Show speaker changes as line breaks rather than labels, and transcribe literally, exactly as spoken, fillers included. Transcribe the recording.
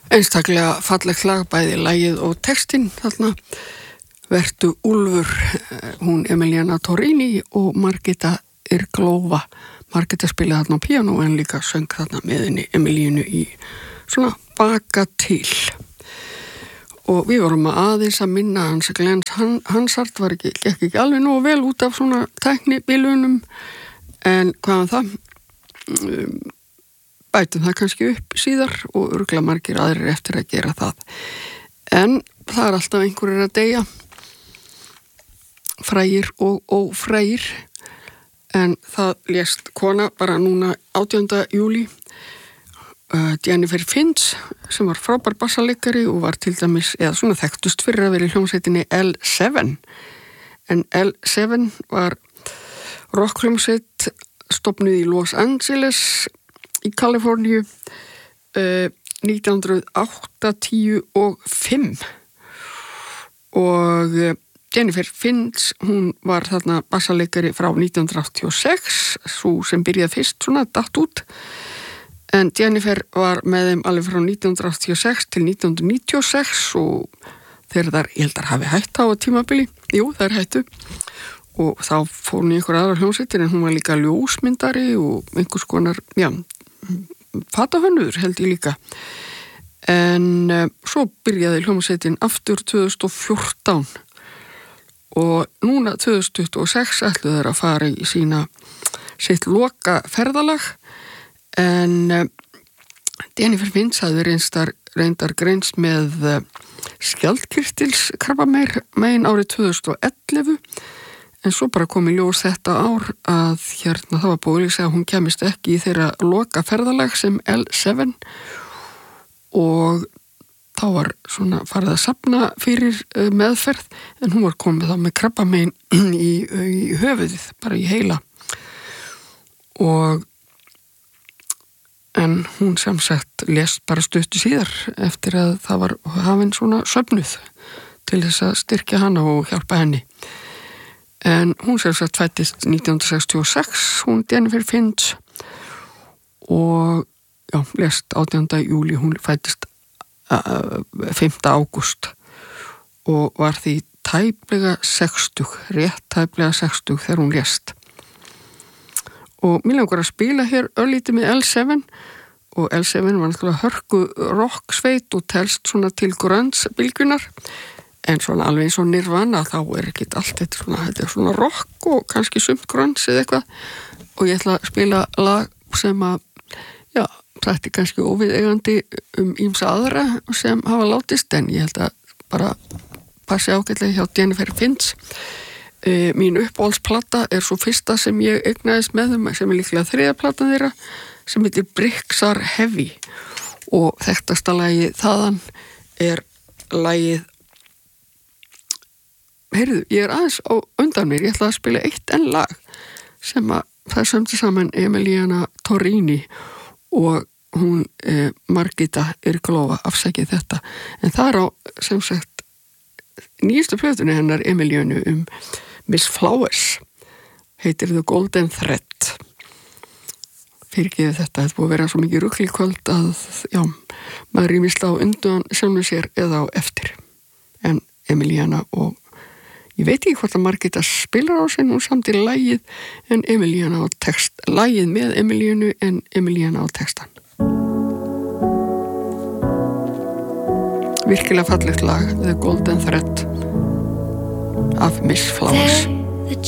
Einstaklega fallegt lag, bæði lagið og textinn þarna. Vertu Úlfur, hún Emiliana Torrini og Margita Irglova. Margita spilaði þarna á píanó en líka söng þarna með henni Emilínu í svona baka til. Og við vorum aðeins að minna hans að Glenn Hansard var ekki, gekk ekki alveg nógu vel út af svona tæknibilunum, en hvað var það? Um, bætum það kannski upp síðar og örugglega margir aðrir eftir að gera það. En það er alltaf einhverjir að deyja, frægir og ófrægir, en það lést kona bara núna átjánda júlí, uh, Jennifer Finch, sem var frábær bassaleikari og var til dæmis, eða svona þekktust fyrir að vera í hljómsveitinni L seven. En L seven var rockhljómsveit stofnuð í Los Angeles í Kaliforníu uh, nítján hundruð áttatíu og fimm og uh, Jennifer Finch, hún var þarna bassaleikari frá nítján hundruð áttatíu og sex, svo sem byrjaði fyrst svona datt út, en Jennifer var með þeim alveg frá nítján hundruð áttatíu og sex til nítján hundruð níutíu og sex og þegar þar, ég held að hafi hætt á tímabili, jú það er hættu og þá fór hún í einhver aðra hljómsveitir, en hún var líka ljósmyndari og einhvers konar, já, fatahönnur held ég líka. En uh, svo byrjaði hljómsveitin aftur tvö þúsund og fjórtán og núna tvö þúsund tuttugu og sex ætluðu þeir að fara í sína sitt loka ferðalag, en uh, Jennifer Finch hafði reyndar, reyndar greinst með uh, skjaldkirtilskrabbamein árið tvö þúsund og ellefu, en svo bara kom í ljós þetta ár að hérna það var búið að segja að hún kemist ekki í þeirra loka ferðalag sem L seven og þá var svona farið að safna fyrir meðferð, en hún var komið þá með krabbamein í, í höfuðið, bara í heila. Og en hún sem sagt lést bara stuttu síðar eftir að það var hafinn svona söfnuð til þess að styrkja hana og hjálpa henni. En hún sem sagt fættist nítján hundruð sextíu og sex, hún Jennifer Finch, og já, lést átjánda júlí, hún fættist uh, fimmta ágúst og var því tæplega sextug, rétt tæplega sextug þegar hún lést. Og mér langar að spila hér örlítið með L seven, og L seven var náttúrulega hörku rocksveit og telst svona til grunge-bylgjunar, en svona alveg eins og Nirvana, þá er ekki allt þetta svona, þetta er svona rock og kannski sumt grunge eða eitthvað, og ég ætla að spila lag sem að, já, þetta er kannski óviðeigandi um ýmsa aðra sem hafa látist, en ég held að bara passi ágætlega hjá Jennifer Finch. E, mín uppáhaldsplata er svo fyrsta sem ég eignaðist með þeim, sem er líklega þriðja platan þeirra, sem heitir Bricks Are Heavy, og þekktasta lagið þaðan er lagið, heyrðu, ég er aðeins á undan mér, ég ætla að spila eitt enn lag sem að það sömdi saman Emiliana Torrini og hún eh, Margita Irglova, afsækið þetta, en það er á sem sagt nýjastu plötunni hennar Emilianu um Miss Flowers, heitir The Golden Thread. Fyrirgeðu þetta, þetta búið að vera svo mikið rugl í kvöld að, já, maður rýmist á undan sjálfum sér eða á eftir, en Emiliana og ég veit ekki hvort að Margita spilar á sig nú samt í lagið, en Emiliana á text, lagið með Emilianu en Emiliana á textan. Virkilega fallegt lag, The Golden Thread af Miss Flowers.